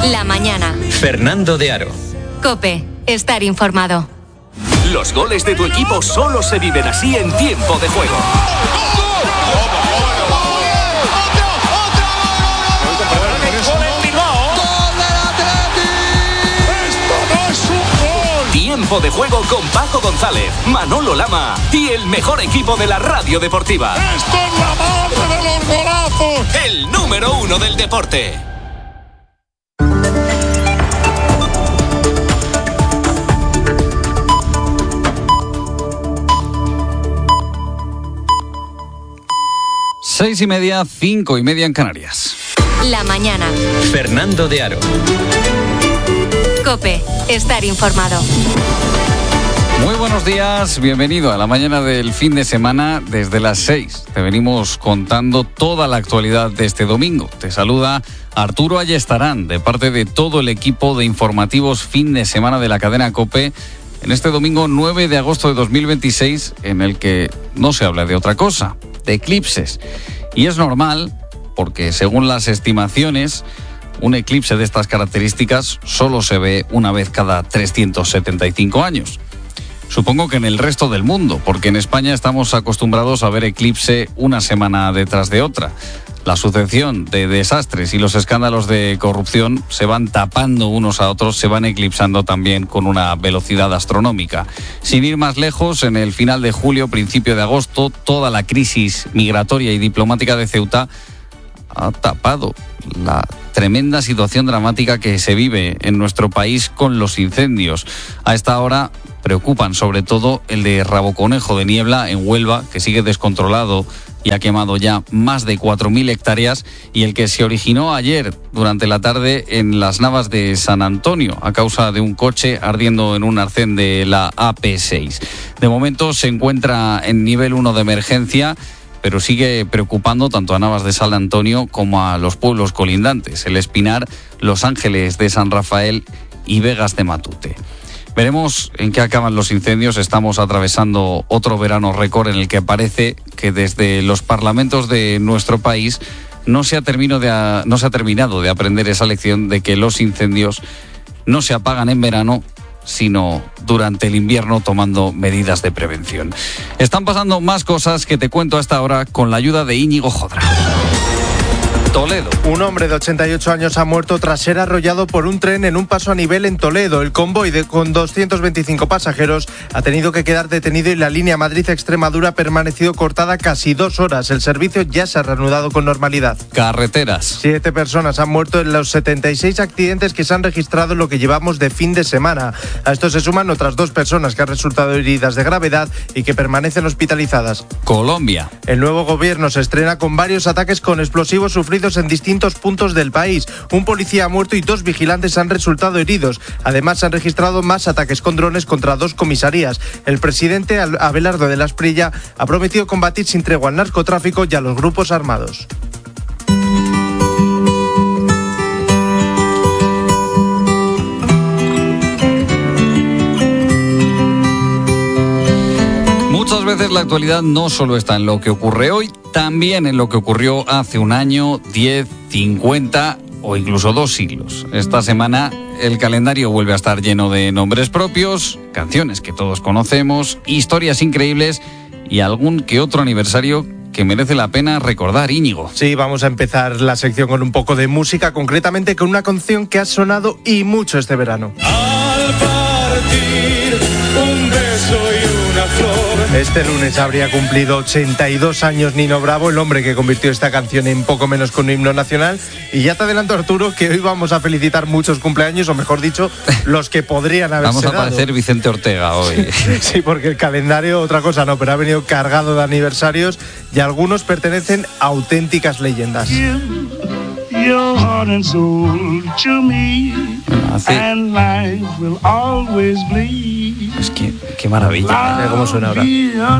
La mañana. Fernando de Aro. COPE. Estar informado. Los goles de tu equipo solo se viven así en tiempo de juego. Tiempo de juego con Paco González, Manolo Lama y el mejor equipo de la radio deportiva. ¡Esto es la madre de los golazos! El número 1 del deporte. Seis y media, 5:30 en Canarias. La mañana. Fernando de Aro. COPE. Estar informado. Muy buenos días, bienvenido a la mañana del fin de semana. Desde las 6 te venimos contando toda la actualidad de este domingo. Te saluda Arturo Ayestarán, de parte de todo el equipo de informativos fin de semana de la cadena COPE, en este domingo 9 de agosto de 2026, en el que no se habla de otra cosa, de eclipses. Y es normal, porque según las estimaciones, un eclipse de estas características solo se ve una vez cada 375 años. Supongo que en el resto del mundo, porque en España estamos acostumbrados a ver eclipse una semana detrás de otra. La sucesión de desastres y los escándalos de corrupción se van tapando unos a otros, se van eclipsando también con una velocidad astronómica. Sin ir más lejos, en el final de julio, principio de agosto, toda la crisis migratoria y diplomática de Ceuta ha tapado la tremenda situación dramática que se vive en nuestro país con los incendios. A esta hora preocupan sobre todo el de Raboconejo de Niebla en Huelva, que sigue descontrolado y ha quemado ya más de 4.000 hectáreas, y el que se originó ayer durante la tarde en las Navas de San Antonio a causa de un coche ardiendo en un arcén de la AP6. De momento se encuentra en nivel 1 de emergencia, pero sigue preocupando tanto a Navas de San Antonio como a los pueblos colindantes, El Espinar, Los Ángeles de San Rafael y Vegas de Matute. Veremos en qué acaban los incendios. Estamos atravesando otro verano récord en el que parece que desde los parlamentos de nuestro país no se ha terminado de aprender esa lección de que los incendios no se apagan en verano, sino durante el invierno, tomando medidas de prevención. Están pasando más cosas que te cuento a esta hora con la ayuda de Íñigo Jodra. Toledo. Un hombre de 88 años ha muerto tras ser arrollado por un tren en un paso a nivel en Toledo. El convoy con 225 pasajeros ha tenido que quedar detenido y la línea Madrid-Extremadura ha permanecido cortada casi 2 horas. El servicio ya se ha reanudado con normalidad. Carreteras. 7 personas han muerto en los 76 accidentes que se han registrado en lo que llevamos de fin de semana. A esto se suman otras 2 personas que han resultado heridas de gravedad y que permanecen hospitalizadas. Colombia. El nuevo gobierno se estrena con varios ataques con explosivos sufridos en distintos puntos del país. Un policía ha muerto y 2 vigilantes han resultado heridos. Además, se han registrado más ataques con drones contra 2 comisarías. El presidente Abelardo de la Espriella ha prometido combatir sin tregua al narcotráfico y a los grupos armados. Muchas veces la actualidad no solo está en lo que ocurre hoy, también en lo que ocurrió hace un año, 10, 50 o incluso 2 siglos. Esta semana el calendario vuelve a estar lleno de nombres propios, canciones que todos conocemos, historias increíbles y algún que otro aniversario que merece la pena recordar, Íñigo. Sí, vamos a empezar la sección con un poco de música, concretamente con una canción que ha sonado y mucho este verano. Al partir, un beso y una flor. Este lunes habría cumplido 82 años Nino Bravo, el hombre que convirtió esta canción en poco menos que un himno nacional. Y ya te adelanto, Arturo, que hoy vamos a felicitar muchos cumpleaños, o mejor dicho, los que podrían haberse Vamos a dado. parecer Vicente Ortega hoy. Sí, porque el calendario, otra cosa no, pero ha venido cargado de aniversarios y algunos pertenecen a auténticas leyendas. Your heart and soul to me, and life will always bleed. Es que, qué maravilla. Mira cómo suena ahora.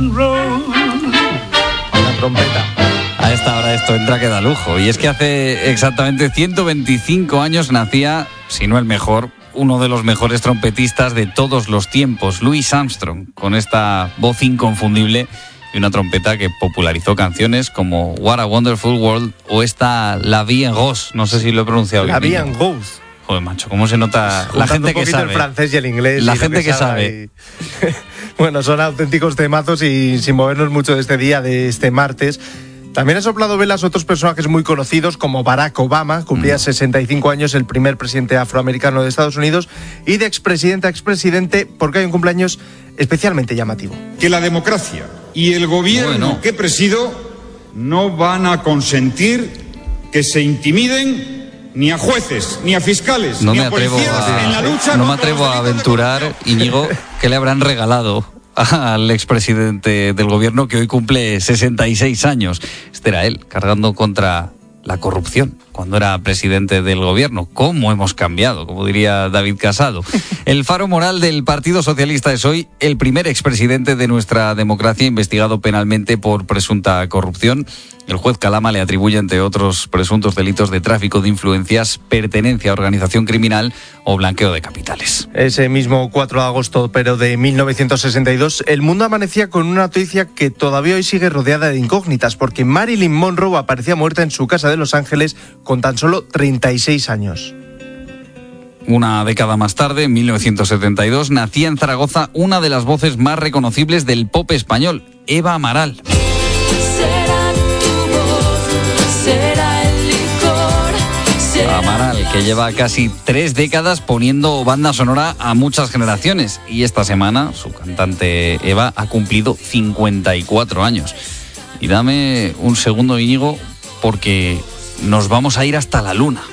La trompeta. A esta hora esto entra que da lujo. Y es que hace exactamente 125 años nacía, si no el mejor, uno de los mejores trompetistas de todos los tiempos, Louis Armstrong, con esta voz inconfundible y una trompeta que popularizó canciones como What a Wonderful World o esta La Vie en Rose. No sé si lo he pronunciado bien. La Vie en Rose. Joder, macho, ¿cómo se nota la gente que sabe? El francés y el inglés. La gente que sabe. Bueno, son auténticos temazos y sin movernos mucho de este día, de este martes. También ha soplado velas otros personajes muy conocidos como Barack Obama, cumplía 65 años, el primer presidente afroamericano de Estados Unidos, y de expresidente a expresidente, porque hay un cumpleaños especialmente llamativo. Que la democracia y el gobierno que presido no van a consentir que se intimiden ni a jueces, ni a fiscales, ni a policías en la lucha. No me atrevo a aventurar, Íñigo, que le habrán regalado al expresidente del gobierno que hoy cumple 66 años. Este era él, cargando contra la corrupción cuando era presidente del gobierno. ¿Cómo hemos cambiado? Como diría David Casado. El faro moral del Partido Socialista es hoy el primer expresidente de nuestra democracia investigado penalmente por presunta corrupción. El juez Calama le atribuye, entre otros presuntos delitos, de tráfico de influencias, pertenencia a organización criminal o blanqueo de capitales. Ese mismo 4 de agosto, pero de 1962, el mundo amanecía con una noticia que todavía hoy sigue rodeada de incógnitas, porque Marilyn Monroe aparecía muerta en su casa de Los Ángeles con tan solo 36 años. Una década más tarde, en 1972, nacía en Zaragoza una de las voces más reconocibles del pop español, Eva Amaral. Amaral, que lleva casi 3 décadas poniendo banda sonora a muchas generaciones, y esta semana su cantante Eva ha cumplido 54 años. Y dame un segundo, Íñigo, porque nos vamos a ir hasta la luna.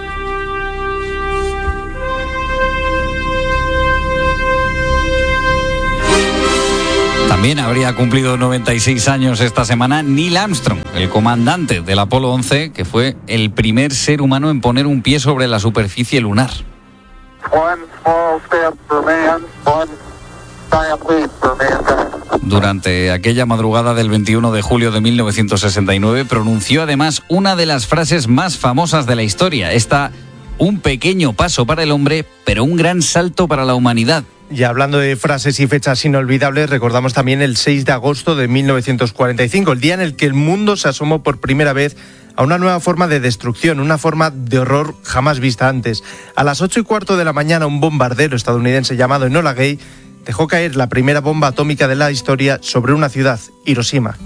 También habría cumplido 96 años esta semana Neil Armstrong, el comandante del Apolo 11, que fue el primer ser humano en poner un pie sobre la superficie lunar. Durante aquella madrugada del 21 de julio de 1969 pronunció además una de las frases más famosas de la historia, un pequeño paso para el hombre, pero un gran salto para la humanidad. Y hablando de frases y fechas inolvidables, recordamos también el 6 de agosto de 1945, el día en el que el mundo se asomó por primera vez a una nueva forma de destrucción, una forma de horror jamás vista antes. A las 8:15 de la mañana, un bombardero estadounidense llamado Enola Gay dejó caer la primera bomba atómica de la historia sobre una ciudad, Hiroshima.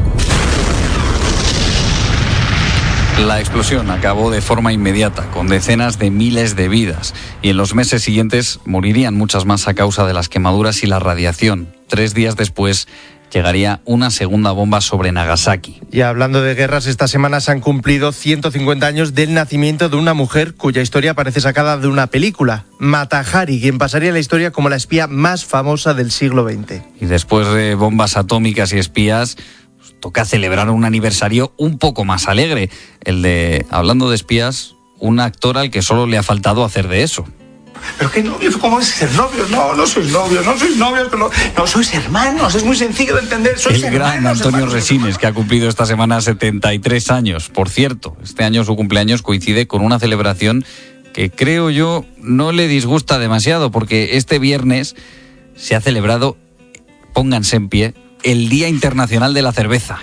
La explosión acabó de forma inmediata, con decenas de miles de vidas, y en los meses siguientes morirían muchas más a causa de las quemaduras y la radiación. 3 días después llegaría una segunda bomba sobre Nagasaki. Y hablando de guerras, esta semana se han cumplido 150 años del nacimiento de una mujer cuya historia parece sacada de una película, Mata Hari, quien pasaría a la historia como la espía más famosa del siglo XX. Y después de bombas atómicas y espías, toca celebrar un aniversario un poco más alegre, el de, hablando de espías, un actor al que solo le ha faltado hacer de eso. ¿Pero qué novios? ¿Cómo es ser novios? No sois novios, no sois hermanos, es muy sencillo de entender. El gran Antonio Resines, que ha cumplido esta semana 73 años. Por cierto, este año su cumpleaños coincide con una celebración que creo yo no le disgusta demasiado, porque este viernes se ha celebrado, pónganse en pie, el Día Internacional de la Cerveza.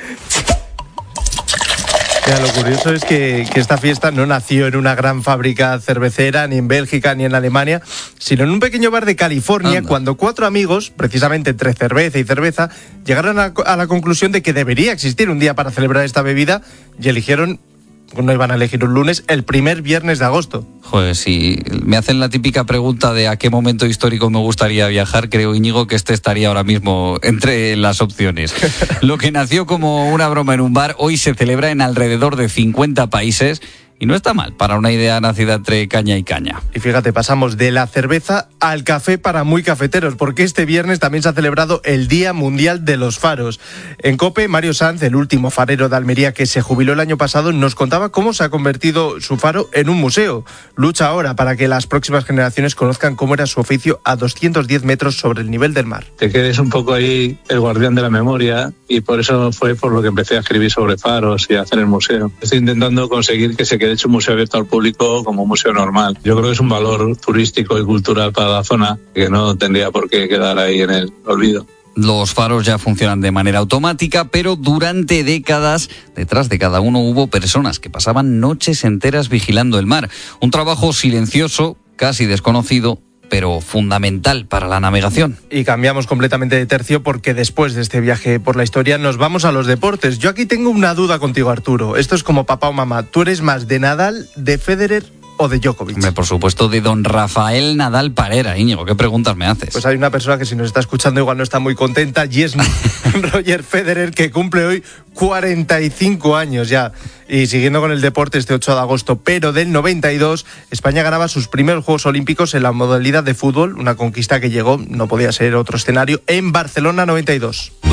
Ya, lo curioso es que esta fiesta no nació en una gran fábrica cervecera, ni en Bélgica, ni en Alemania, sino en un pequeño bar de California. Anda. Cuando 4 amigos, precisamente entre cerveza y cerveza, llegaron a la conclusión de que debería existir un día para celebrar esta bebida y eligieron, no iban a elegir un lunes, el primer viernes de agosto. Joder, si me hacen la típica pregunta de a qué momento histórico me gustaría viajar, creo, Íñigo, que este estaría ahora mismo entre las opciones. Lo que nació como una broma en un bar, hoy se celebra en alrededor de 50 países. Y no está mal para una idea nacida entre caña y caña. Y fíjate, pasamos de la cerveza al café para muy cafeteros, porque este viernes también se ha celebrado el Día Mundial de los Faros. En COPE, Mario Sanz, el último farero de Almería que se jubiló el año pasado, nos contaba cómo se ha convertido su faro en un museo. Lucha ahora para que las próximas generaciones conozcan cómo era su oficio a 210 metros sobre el nivel del mar. Te quedes un poco ahí el guardián de la memoria, y por eso fue por lo que empecé a escribir sobre faros y a hacer el museo. Estoy intentando conseguir que se quede hecho un museo abierto al público como un museo normal. Yo creo que es un valor turístico y cultural para la zona que no tendría por qué quedar ahí en el olvido. Los faros ya funcionan de manera automática, pero durante décadas, detrás de cada uno hubo personas que pasaban noches enteras vigilando el mar. Un trabajo silencioso, casi desconocido, pero fundamental para la navegación. Y cambiamos completamente de tercio porque después de este viaje por la historia nos vamos a los deportes. Yo aquí tengo una duda contigo, Arturo. Esto es como papá o mamá. ¿Tú eres más de Nadal, de Federer o de Djokovic? Hombre, por supuesto, de don Rafael Nadal Parera. Íñigo, ¿qué preguntas me haces? Pues hay una persona que si nos está escuchando igual no está muy contenta, y es Roger Federer, que cumple hoy 45 años ya. Y siguiendo con el deporte, este 8 de agosto, pero del 92, España ganaba sus primeros Juegos Olímpicos en la modalidad de fútbol, una conquista que llegó, no podía ser otro escenario, en Barcelona 92.